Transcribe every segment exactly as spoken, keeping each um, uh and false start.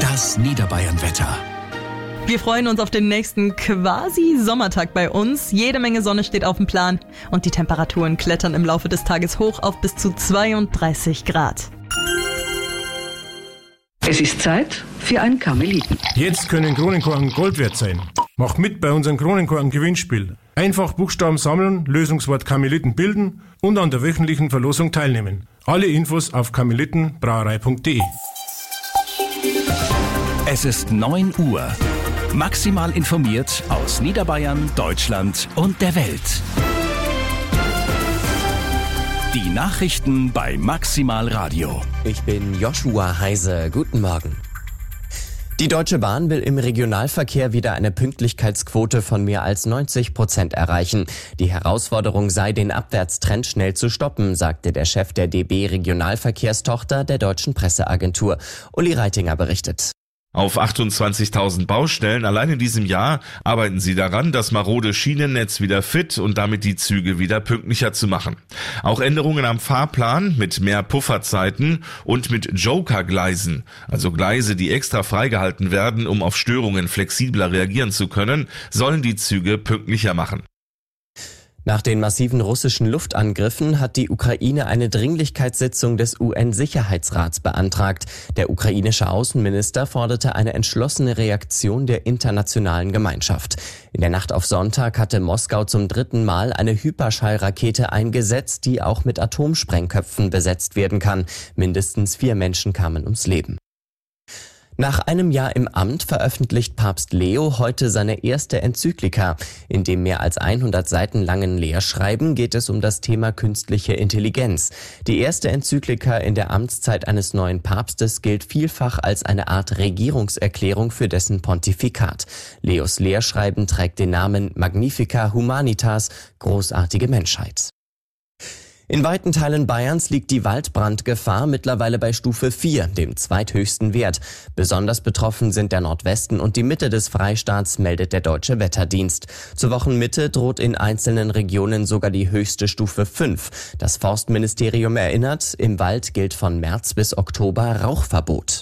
Das Niederbayern-Wetter. Wir freuen uns auf den nächsten quasi Sommertag bei uns. Jede Menge Sonne steht auf dem Plan und die Temperaturen klettern im Laufe des Tages hoch auf bis zu zweiunddreißig Grad. Es ist Zeit für ein Karmeliten. Jetzt können Kronenkorken Gold wert sein. Macht mit bei unserem Kronenkorken-Gewinnspiel. Einfach Buchstaben sammeln, Lösungswort Karmeliten bilden und an der wöchentlichen Verlosung teilnehmen. Alle Infos auf karmelitenbrauerei punkt de. Es ist neun Uhr. Maximal informiert aus Niederbayern, Deutschland und der Welt. Die Nachrichten bei Maximal Radio. Ich bin Joshua Heise. Guten Morgen. Die Deutsche Bahn will im Regionalverkehr wieder eine Pünktlichkeitsquote von mehr als neunzig Prozent erreichen. Die Herausforderung sei, den Abwärtstrend schnell zu stoppen, sagte der Chef der D B Regionalverkehrstochter der Deutschen Presseagentur. Uli Reitinger berichtet. Auf achtundzwanzigtausend Baustellen allein in diesem Jahr arbeiten sie daran, das marode Schienennetz wieder fit und damit die Züge wieder pünktlicher zu machen. Auch Änderungen am Fahrplan mit mehr Pufferzeiten und mit Joker-Gleisen, also Gleise, die extra freigehalten werden, um auf Störungen flexibler reagieren zu können, sollen die Züge pünktlicher machen. Nach den massiven russischen Luftangriffen hat die Ukraine eine Dringlichkeitssitzung des U N-Sicherheitsrats beantragt. Der ukrainische Außenminister forderte eine entschlossene Reaktion der internationalen Gemeinschaft. In der Nacht auf Sonntag hatte Moskau zum dritten Mal eine Hyperschallrakete eingesetzt, die auch mit Atomsprengköpfen besetzt werden kann. Mindestens vier Menschen kamen ums Leben. Nach einem Jahr im Amt veröffentlicht Papst Leo heute seine erste Enzyklika. In dem mehr als hundert Seiten langen Lehrschreiben geht es um das Thema künstliche Intelligenz. Die erste Enzyklika in der Amtszeit eines neuen Papstes gilt vielfach als eine Art Regierungserklärung für dessen Pontifikat. Leos Lehrschreiben trägt den Namen Magnifica Humanitas, großartige Menschheit. In weiten Teilen Bayerns liegt die Waldbrandgefahr mittlerweile bei Stufe vier, dem zweithöchsten Wert. Besonders betroffen sind der Nordwesten und die Mitte des Freistaats, meldet der Deutsche Wetterdienst. Zur Wochenmitte droht in einzelnen Regionen sogar die höchste Stufe fünf. Das Forstministerium erinnert, im Wald gilt von März bis Oktober Rauchverbot.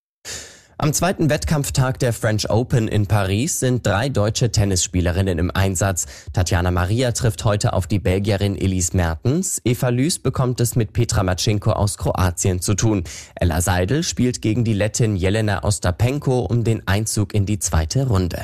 Am zweiten Wettkampftag der French Open in Paris sind drei deutsche Tennisspielerinnen im Einsatz. Tatjana Maria trifft heute auf die Belgierin Elise Mertens. Eva Lüß bekommt es mit Petra Matschenko aus Kroatien zu tun. Ella Seidel spielt gegen die Lettin Jelena Ostapenko um den Einzug in die zweite Runde.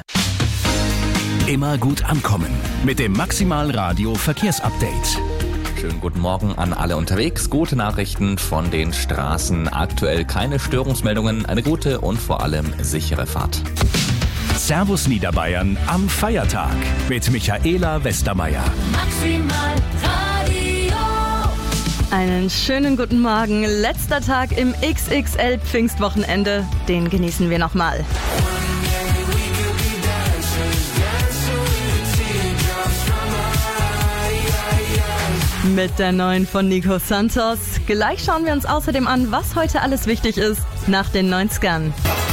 Immer gut ankommen mit dem Maximal Radio Verkehrsupdate. Schönen guten Morgen an alle unterwegs. Gute Nachrichten von den Straßen. Aktuell keine Störungsmeldungen, eine gute und vor allem sichere Fahrt. Servus Niederbayern am Feiertag mit Michaela Westermeier. Maximal Radio. Einen schönen guten Morgen. Letzter Tag im X X L-Pfingstwochenende. Den genießen wir nochmal. Mit der neuen von Nico Santos. Gleich schauen wir uns außerdem an, was heute alles wichtig ist nach den neunzigern.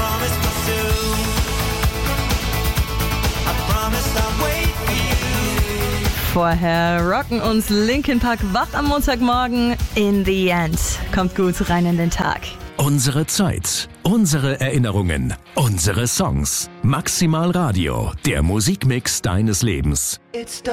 Vorher rocken uns Linkin Park wach am Montagmorgen. In the End. Kommt gut rein in den Tag. Unsere Zeit, unsere Erinnerungen, unsere Songs. Maximal Radio, der Musikmix deines Lebens.